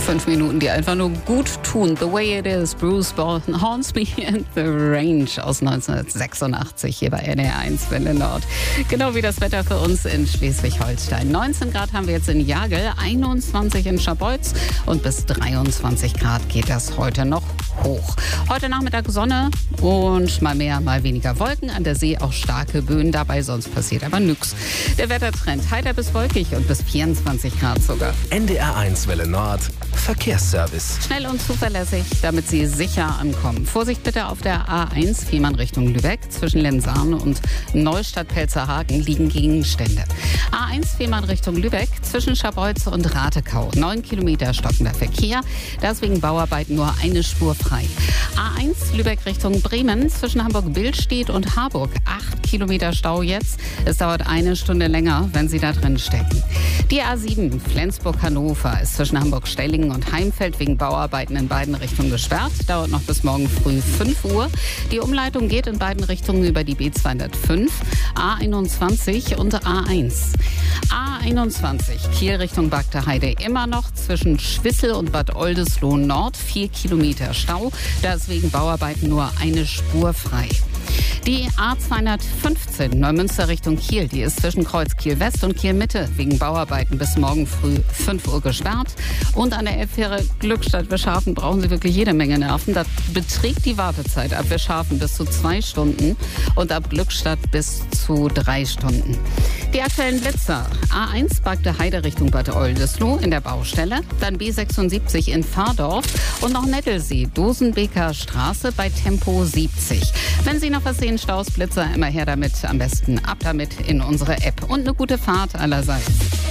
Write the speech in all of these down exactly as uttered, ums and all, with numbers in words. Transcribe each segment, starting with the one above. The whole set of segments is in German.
Fünf Minuten, die einfach nur gut tun. The Way It Is, Bruce Bolton, Hornsby and the Range aus neunzehnhundertsechsundachtzig hier bei N D R eins Welle Nord. Genau wie das Wetter für uns in Schleswig-Holstein. neunzehn Grad haben wir jetzt in Jagel, einundzwanzig in Scharbeutz und bis dreiundzwanzig Grad geht das heute noch hoch. Heute Nachmittag Sonne und mal mehr, mal weniger Wolken. An der See auch starke Böen dabei, sonst passiert aber nichts. Der Wettertrend heiter bis wolkig und bis vierundzwanzig Grad sogar. N D R eins Welle Nord Verkehrsservice. Schnell und zuverlässig, damit Sie sicher ankommen. Vorsicht bitte auf der A eins, Fehmarn Richtung Lübeck. Zwischen Lenzahn und Neustadt-Pelzerhagen liegen Gegenstände. A eins, Fehmarn Richtung Lübeck. Zwischen Scharbeutz und Ratekau. Neun Kilometer stockender Verkehr. Deswegen Bauarbeiten nur eine Spur frei. A eins, Lübeck Richtung Bremen. Zwischen Hamburg-Billstedt und Harburg. Acht Kilometer Stau jetzt. Es dauert eine Stunde länger, wenn Sie da drin stecken. Die A sieben, Flensburg-Hannover, ist zwischen Hamburg-Stellingen und Heimfeld wegen Bauarbeiten in beiden Richtungen gesperrt. Dauert noch bis morgen früh fünf Uhr. Die Umleitung geht in beiden Richtungen über die B zweihundertfünf, A einundzwanzig und A eins. A einundzwanzig, Kiel Richtung Bagdeheide, immer noch zwischen Schwissel und Bad Oldesloe Nord. Vier Kilometer Stau. Da ist wegen Bauarbeiten nur eine Spur frei. Die A zweihundertfünfzehn, Neumünster Richtung Kiel, die ist zwischen Kreuz Kiel West und Kiel Mitte wegen Bauarbeiten bis morgen früh fünf Uhr gesperrt. Und an der Elbfähre Glückstadt-Wischhafen brauchen Sie wirklich jede Menge Nerven. Da beträgt die Wartezeit ab Wischhafen bis zu zwei Stunden und ab Glückstadt bis zu drei Stunden. Die aktuellen Blitzer: A eins, Bagdeheide Richtung Bad Oldesloe in der Baustelle, dann B sechsundsiebzig in Pfarrdorf und noch Nettelsee, Dosenbeker Straße bei Tempo siebzig. Wenn Sie noch was sehen, Staus, Blitzer, immer her damit, am besten ab damit in unsere App. Und eine gute Fahrt allerseits.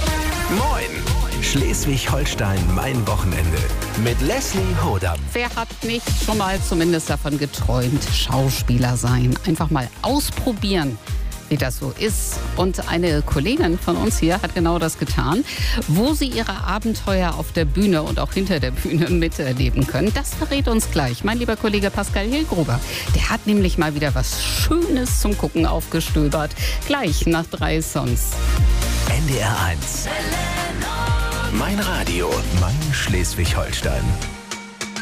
Moin! Schleswig-Holstein, mein Wochenende. Mit Leslie Hodam. Wer hat nicht schon mal zumindest davon geträumt, Schauspieler sein? Einfach mal ausprobieren, wie das so ist. Und eine Kollegin von uns hier hat genau das getan, wo Sie Ihre Abenteuer auf der Bühne und auch hinter der Bühne miterleben können. Das verrät uns gleich mein lieber Kollege Pascal Hilgruber. Der hat nämlich mal wieder was Schönes zum Gucken aufgestöbert. Gleich nach drei Songs. N D R eins. Mein Radio, mein Schleswig-Holstein.